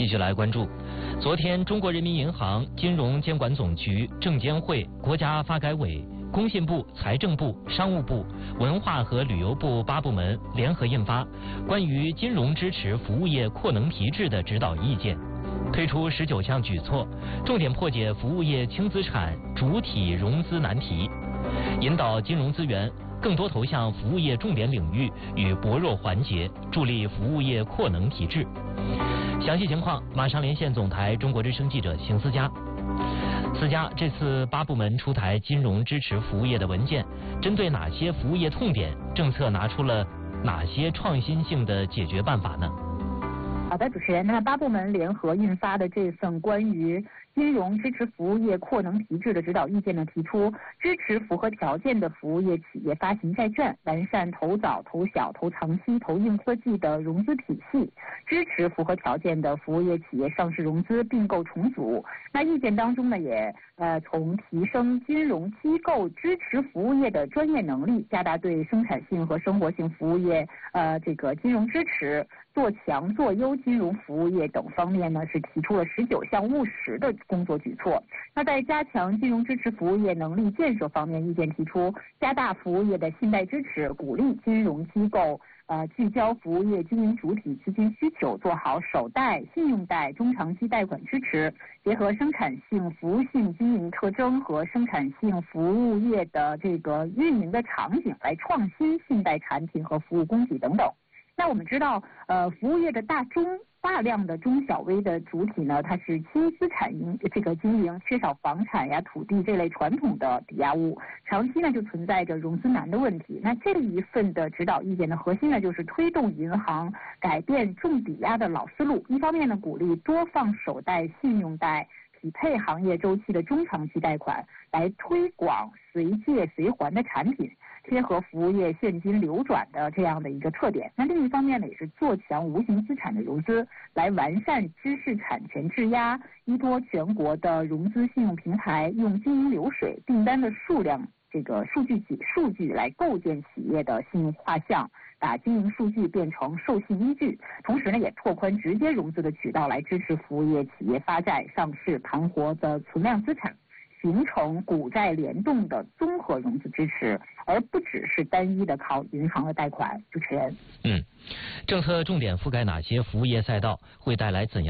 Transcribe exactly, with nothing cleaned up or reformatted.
继续来关注，昨天，中国人民银行、金融监管总局、证监会、国家发改委、工信部、财政部、商务部、文化和旅游部八部门联合印发《关于金融支持服务业扩能提质的指导意见》，推出十九项举措，重点破解服务业轻资产主体融资难题，引导金融资源更多投向服务业重点领域与薄弱环节，助力服务业扩能提质。详细情况马上连线总台中国之声记者邢思佳。思佳，这次八部门出台金融支持服务业的文件，针对哪些服务业痛点，政策拿出了哪些创新性的解决办法呢？ 好的，主持人，那八部门联合印发的这份关于金融支持服务业扩能提质的指导意见呢，提出支持符合条件的服务业企业发行债券，完善投早、投小、投长期、投硬科技的融资体系，支持符合条件的服务业企业上市融资并购重组。那意见当中呢，也呃从提升金融机构支持服务业的专业能力，加大对生产性和生活性服务业呃这个金融支持，做强做优金融服务业等方面呢，是提出了十九项务实的工作举措。那在加强金融支持服务业能力建设方面，意见提出加大服务业的信贷支持，鼓励金融机构呃聚焦服务业经营主体资金需求，做好首贷、信用贷、中长期贷款支持，结合生产性、服务性经营特征和生产性服务业的这个运营的场景，来创新信贷产品和服务供给等等。那我们知道，呃，服务业的大中大量的中小微的主体呢，它是轻资产营这个经营，缺少房产呀、土地这类传统的抵押物，长期呢就存在着融资难的问题。那这一份的指导意见的核心呢，就是推动银行改变重抵押的老思路，一方面呢鼓励多放首贷、信用贷，匹配行业周期的中长期贷款，来推广随借随还的产品，贴合服务业现金流转的这样的一个特点。那另一方面呢，也是做强无形资产的融资，来完善知识产权质押，依托全国的融资信用平台，用经营流水、订单的数量这个数据集数据来构建企业的信用画像，把经营数据变成授信依据。同时呢，也拓宽直接融资的渠道，来支持服务业企业发债、上市、盘活的存量资产，形成股债联动的综合融资支持，而不只是单一的靠银行的贷款。主持人， 嗯，政策重点覆盖哪些服务业赛道，会带来怎样